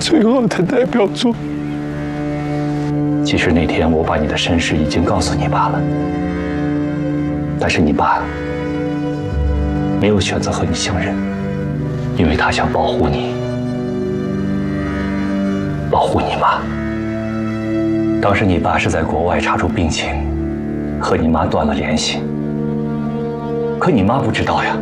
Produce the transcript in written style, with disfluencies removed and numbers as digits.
最好的代表作。 其实那天我把你的身世已经告诉你爸了，但是你爸没有选择和你相认，因为他想保护你，保护你妈。当时你爸是在国外查出病情，和你妈断了联系，可你妈不知道呀。